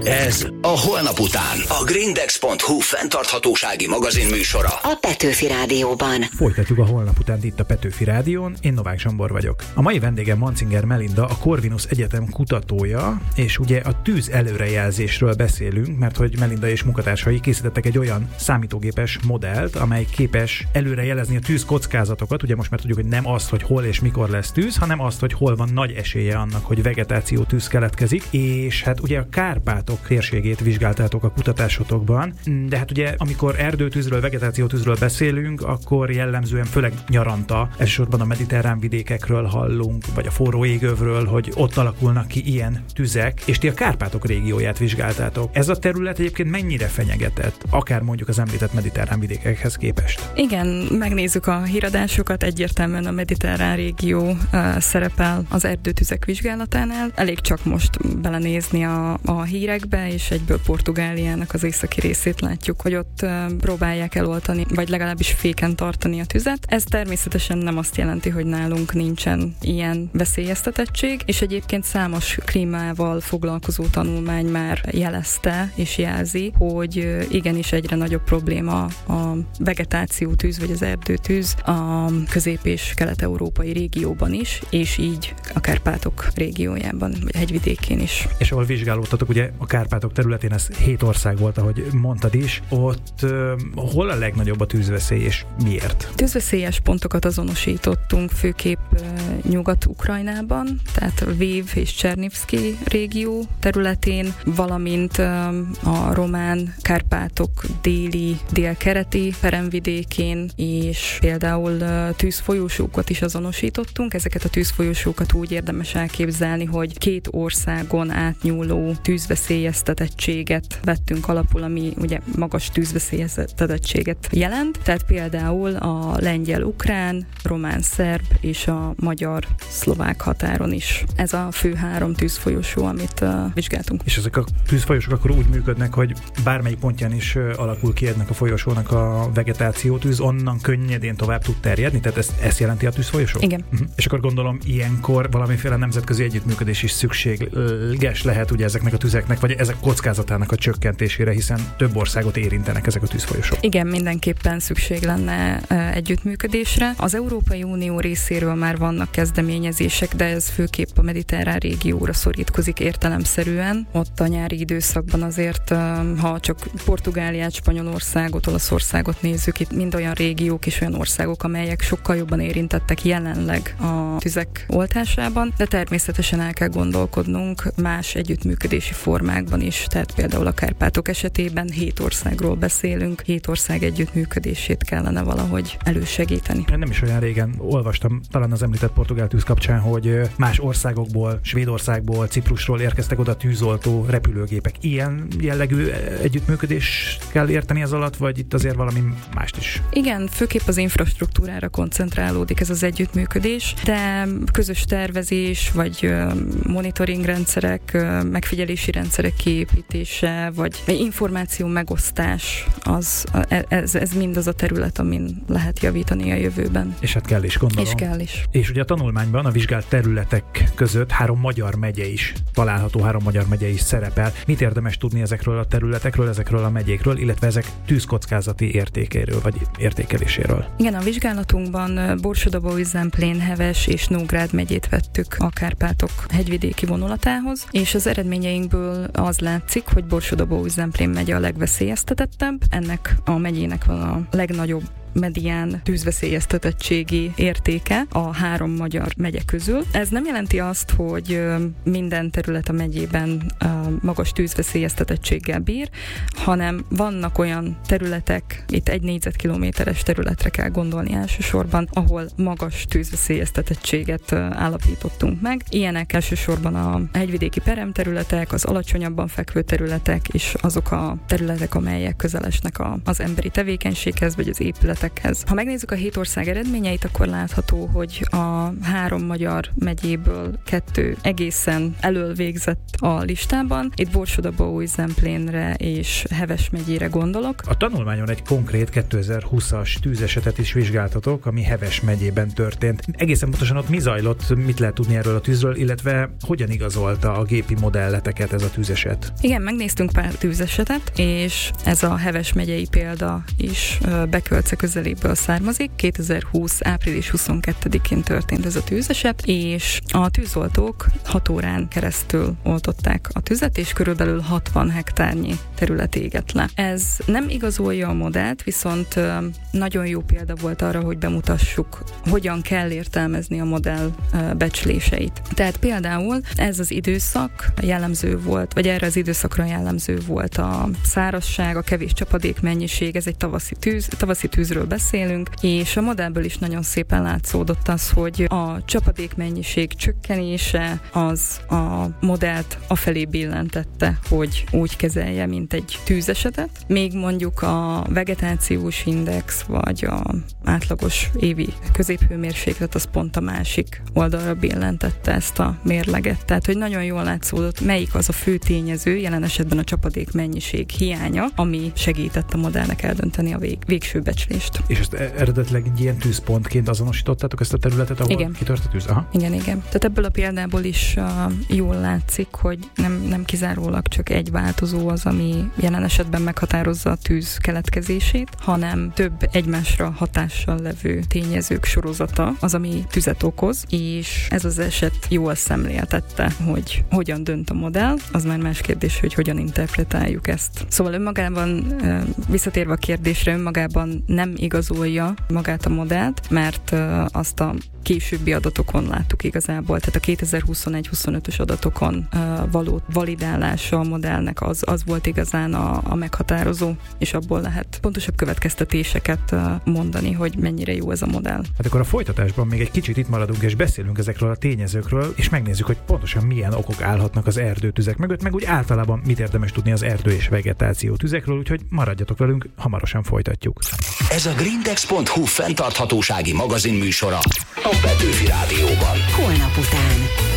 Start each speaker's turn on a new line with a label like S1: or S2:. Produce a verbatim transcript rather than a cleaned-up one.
S1: Ez a Holnap után. A Grindex pont hu fenntarthatósági magazin műsora.
S2: A Petőfi Rádióban.
S3: Folytatjuk a Holnap után itt a Petőfi Rádión. Én Novák Zsombor vagyok. A mai vendégem Mancinger Melinda, a Corvinus Egyetem kutatója, és ugye a tűz előrejelzésről beszélünk, mert hogy Melinda és munkatársai készítettek egy olyan számítógépes modellt, amely képes előrejelezni a tűz kockázatokat. Ugye most már tudjuk, hogy nem azt, hogy hol és mikor lesz tűz, hanem azt, hogy hol van nagy esélye annak, hogy vegetáció tűz keletkezik. És hát ugye a Kárpátok térségét vizsgáltátok a kutatásotokban, de hát ugye amikor erdőtűzről, vegetációtűzről beszélünk, akkor jellemzően főleg nyaranta, elsősorban a mediterrán vidékekről hallunk, vagy a forró égövről, hogy ott alakulnak ki ilyen tüzek, és ti a Kárpátok régióját vizsgáltátok. Ez a terület egyébként mennyire fenyegetett, akár mondjuk az említett mediterrán vidékekhez képest?
S4: Igen, megnézzük a híradásokat, egyértelműen a mediterrán régió uh, szerepel az erdőtüzek vizsgálatánál. Elég csak most belenézni a, a hírekbe, és egyből Portugáliának az északi részét látjuk, hogy ott uh, próbálják eloltani, vagy legalábbis féken tartani a tüzet. Ez természetesen nem azt jelenti, hogy nálunk nincsen ilyen veszélyeztetettség, és egyébként számos klímával foglalkozó tanulmány már jelezte és jelzi, hogy uh, igenis egyre nagyobb probléma a vegetációtűz, vagy az erdőtűz a közép- és kelet-európai régióban is, és így a Kárpátok régiójában, vagy hegyvidékén is.
S3: És ahol vizsgálódtatok, ugye a Kárpátok területén ez hét ország volt, ahogy mondtad is. Ott uh, hol a legnagyobb a tűzveszély, és miért?
S4: Tűzveszélyes pontokat azonosítottunk főképp uh, Nyugat-Ukrajnában, tehát Lviv és Csernivszki régió területén, valamint uh, a román Kárpátok déli, délkeleti peremvidékén, és például uh, tűzfolyósókat is azonosítottunk. Ezeket a tűzfolyósókat úgy érdemes elképzelni, hogy két országon átnyúló tűzveszélyeztetettséget vettünk alapul, ami ugye magas tűzveszélyeztetettséget jelent. Tehát például a lengyel-ukrán, román-szerb és a magyar-szlovák határon is. Ez a fő három tűzfolyósó, amit uh, vizsgáltunk. És
S3: ezek a tűzfolyósok akkor úgy működnek, hogy bármelyik pontján is uh, alakul ki ennek a folyosónak a vegetációtűz, onnan könnyedén tovább tud terjedni? Tehát ezt, ezt jelenti a tűzfolyosó?
S4: Igen.
S3: Uh-huh. És akkor gondolom ilyenkor valamiféle nemzetközi együttműködés is szükséges lehet ugye ezeknek a tüzeknek, vagy ezek kockázatának a csökkentésére, hiszen több országot érintenek ezek a tűzfolyosok.
S4: Igen, mindenképpen szükség lenne uh, együttműködésre. Az Európai Unió részéről már vannak kezdeményezések, de ez főképp a mediterrán régióra szorítkozik értelemszerűen. Ott a nyári időszakban azért, uh, ha csak Portugáliát, Spanyolországot, Olaszországot nézzük, itt mind olyan régiók és olyan országok, amelyek sokkal jobban érintettek jelenleg a tüzek oltásában, de természetesen el kell gondolkodnunk más együttműködési formákban is, tehát például a Kárpátok esetében hét országról beszélünk, hét ország együttműködését kellene valahogy elősegíteni.
S3: Nem is olyan régen olvastam, talán az említett portugál tűz kapcsán, hogy más országokból, Svédországból, Ciprusról érkeztek oda tűzoltó repülőgépek. Ilyen jellegű együttműködés kell érteni ez alatt, vagy itt azért valami mást is?
S4: Igen, főképp az infrastruktúrára koncentrálódik ez az együttműködés, de közös tervezés, vagy monitoring rendszerek, megfigyelési rendszerek kiépítése, vagy információ megosztás, az, ez, ez mind az a terület, amin lehet javítani a jövőben.
S3: És hát kell is, gondolom.
S4: És kell is.
S3: És ugye a tanulmányban a vizsgált területek között három magyar megye is található, három magyar megye is szerepel. Mit érdemes tudni ezekről a területekről, ezekről a megyékről, illetve ezek tűzkockázati értékéről, vagy értékeléséről?
S4: Igen, a vizsgálatunkban Borsod-Abaúj, Zemplén, Heves és Nógrád megyét vettük a Kárpátok hegyvidéki vonulatához, és az eredményeinkből az látszik, hogy Borsod-Abaúj, Zemplén megye a legveszélyeztetettebb. Ennek a megyének van a legnagyobb medián tűzveszélyeztetettségi értéke a három magyar megye közül. Ez nem jelenti azt, hogy minden terület a megyében magas tűzveszélyeztetettséggel bír, hanem vannak olyan területek, itt egy négyzetkilométeres területre kell gondolni elsősorban, ahol magas tűzveszélyeztetettséget állapítottunk meg. Ilyenek elsősorban a hegyvidéki peremterületek, az alacsonyabban fekvő területek, és azok a területek, amelyek közelesnek az emberi tevékenységhez, vagy az épületek tüzetekhez. Ha megnézzük a hét ország eredményeit, akkor látható, hogy a három magyar megyéből kettő egészen elől végzett a listában. Itt Borsod-Abaúj-Zemplénre és Heves megyére gondolok.
S3: A tanulmányon egy konkrét kétezer-húszas tűzesetet is vizsgáltatok, ami Heves megyében történt. Egészen pontosan ott mi zajlott, mit lehet tudni erről a tűzről, illetve hogyan igazolta a gépi modelleteket ez a tűzeset?
S4: Igen, megnéztünk pár tűzesetet, és ez a Heves megyei példa is Bekölce közeléből származik. kétezer-húsz április huszonkettedikén történt ez a tűzeset, és a tűzoltók hat órán keresztül oltották a tüzet, és körülbelül hatvan hektárnyi terület égett le. Ez nem igazolja a modellt, viszont nagyon jó példa volt arra, hogy bemutassuk, hogyan kell értelmezni a modell becsléseit. Tehát például ez az időszak jellemző volt, vagy erre az időszakra jellemző volt a szárazság, a kevés csapadékmennyiség, ez egy tavaszi tűz, tavaszi tűzről beszélünk, és a modellből is nagyon szépen látszódott az, hogy a csapadékmennyiség csökkenése az a modellt afelé billentette, hogy úgy kezelje, mint egy tűzesetet. Még mondjuk a vegetációs index, vagy a átlagos évi középhőmérséklet, az pont a másik oldalra billentette ezt a mérleget. Tehát, hogy nagyon jól látszódott, melyik az a fő tényező, jelen esetben a csapadék mennyiség hiánya, ami segített a modellnek eldönteni a vég, végső becslést.
S3: És ezt eredetileg egy ilyen tűzpontként azonosítottátok ezt a területet, ahol igen. kitört a tűz? Aha.
S4: Igen, igen. Tehát ebből a példából is uh, jól látszik, hogy nem, nem kizárólag csak egy változó az, ami jelen esetben meghatározza a tűz keletkezését, hanem több egymásra hatással levő tényezők sorozata az, ami tüzet okoz, és ez az eset jól szemléltette, hogy hogyan dönt a modell, az már más kérdés, hogy hogyan interpretáljuk ezt. Szóval önmagában, visszatérve a kérdésre, önmagában nem igazolja magát a modellt, mert azt a későbbi adatokon láttuk igazából, tehát a kétezer-huszonegy-huszonötös adatokon uh, való validálása a modellnek az, az volt igazán a, a meghatározó, és abból lehet pontosabb következtetéseket uh, mondani, hogy mennyire jó ez a modell.
S3: Hát akkor a folytatásban még egy kicsit itt maradunk, és beszélünk ezekről a tényezőkről, és megnézzük, hogy pontosan milyen okok állhatnak az erdőtüzek mögött, meg úgy általában mit érdemes tudni az erdő és vegetáció tüzekről, úgyhogy maradjatok velünk, hamarosan folytatjuk.
S1: Ez a grindex pont hu fenntarthatósági magazin műsora a Petőfi Rádióban.
S2: Holnap után.